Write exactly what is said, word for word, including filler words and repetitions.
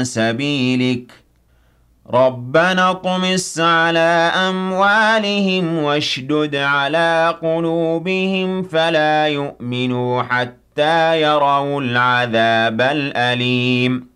عن سبيلك ربنا اطمس على أموالهم واشدد على قلوبهم فلا يؤمنوا حتى يروا العذاب الأليم